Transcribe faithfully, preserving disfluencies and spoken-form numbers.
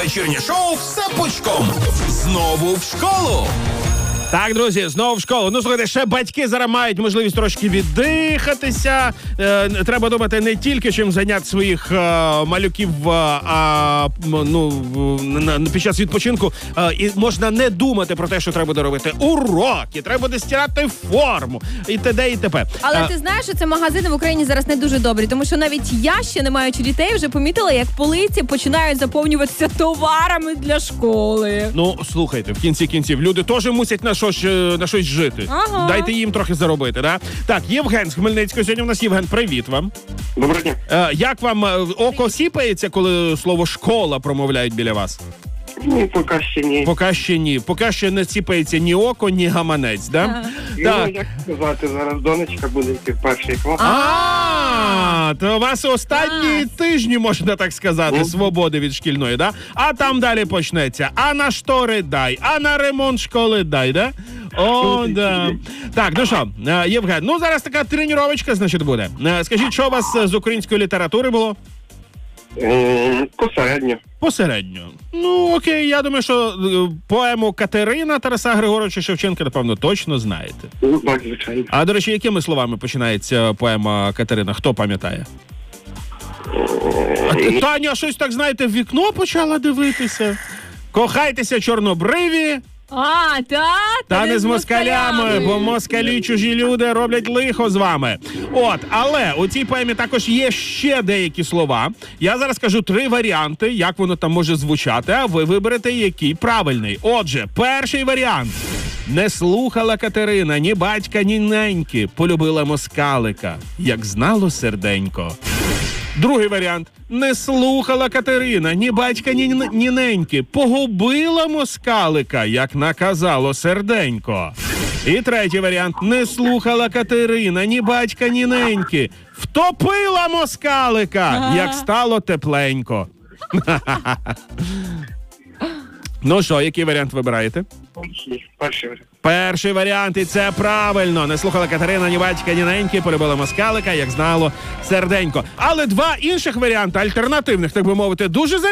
вечірнє шоу «Все пучком». Знову в школу. Так, друзі, знову в школу. Ну, слухайте, ще батьки зараз мають можливість трошки віддихатися. Е, треба думати не тільки, чим зайняти своїх е, малюків, е, а ну, на, на, під час відпочинку. Е, і можна не думати про те, що треба робити уроки, треба буде стирати форму, і т.д. і т.п. Але е, ти знаєш, що це магазини в Україні зараз не дуже добрі, тому що навіть я, ще не маючи дітей, вже помітила, як полиці починають заповнюватися товарами для школи. Ну, слухайте, в кінці кінців люди теж мусять на щось, на щось жити. Ага. Дайте їм трохи заробити, да? Так, Євген з Хмельницького. Сьогодні у нас Євген. Привіт вам. Доброго дня. Е, як вам е, око сіпається, коли слово «школа» промовляють біля вас? Ну, поки ще ні. Поки ще ні. Поки ще не сіпається ні око, ні гаманець, да? Ага. Так. Ну, як сказати, зараз донечка буде йти в перший клас. А, то у вас останні тижні, можна так сказати, свободи від шкільної, да? А там далі почнеться. А на штори дай, а на ремонт школи дай, да? О, да. Так, ну що, е, Євген, ну зараз така тренувачка, значить, буде. Е, Скажіть, що у вас з української літератури було? Е, Посередньо. Посередньо. Ну, окей, я думаю, що е, поему «Катерина» Тараса Григоровича Шевченка, напевно, точно знаєте. Ну, так, звичайно. А, до речі, якими словами починається поема «Катерина»? Хто пам'ятає? А ти, Таня, щось так, знаєте, в вікно почала дивитися? Кохайтеся, чорнобриві, А, та? та не з москалями, бо москалі чужі люди роблять лихо з вами. От, але у цій поемі також є ще деякі слова. Я зараз кажу три варіанти, як воно там може звучати, а ви виберете, який правильний. Отже, перший варіант. Не слухала Катерина ні батька, ні неньки, полюбила москалика, як знало серденько. Другий варіант. Не слухала Катерина ні батька, ні, ні неньки, погубила москалика, як наказало серденько. І третій варіант. Не слухала Катерина ні батька, ні неньки, втопила москалика, як стало тепленько. Ну що, який варіант вибираєте? Перший варіант. Перший варіант, і це правильно. Не слухала Катерина ні батька, ні неньки, полюбила москалика, як знало серденько. Але два інших варіанти, альтернативних, так би мовити, дуже